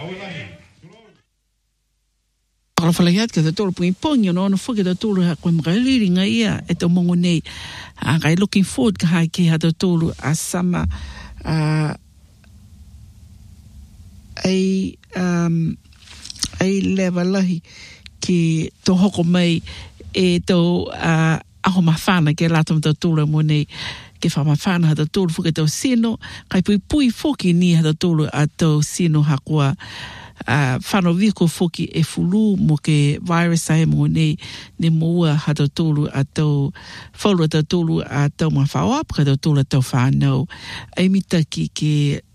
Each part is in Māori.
Whakawhalahiat ka te tōru pungi pongi no whuki te tōru ha koe makailiringa ia e tō mongo nei. Kai looking forward ka hai ki ha te tōru a sama ai lewa lahi ki tō hoko mai e tō aho mawhana ke latam tō tōru mo nei ke whamawhana ha tō tōru whuki tō sino kai pui whoki ni ha tō tōru a tō sino hakua whano viko foki e fulu mo ke virus ai mo nei ne moa ha tō tōru a tō whaura tō tōru a tō mawhawap ka tō tōru a tō whanau ai mita ki ke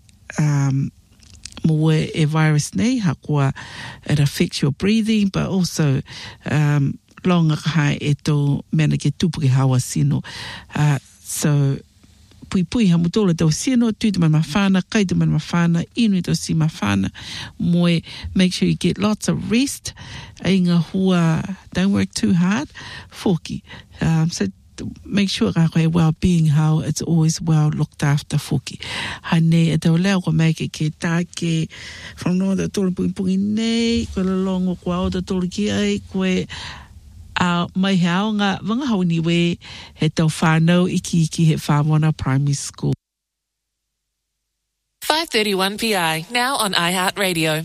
moa e virus nei hakua it affects your breathing but also longa kai e tō mena ke tupu ke hawa sino so pui ha mutola tau sino, tui te mawhana, kai te mawhana, inu tau si mawhana, moe, make sure you get lots of rest, inga hua, don't work too hard, foki. So make sure ka koe well-being, how it's always well looked after foki. Hane, e tau leo ko mai ke tā ke, whanau da tōru pungi nei, koe lalongo kua o da tōru ki ai, koe, mai hao ngā wangahau niwe he tau whānau iki he Whāwana Primary School. 5:31 PI, now on iHeartRadio.